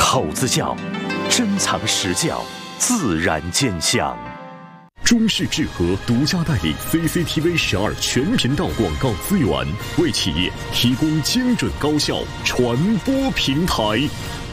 口子窖，珍藏实教，自然见香。 中视智和独家代理 CCTV12全频道广告资源，为企业提供精准高效传播平台。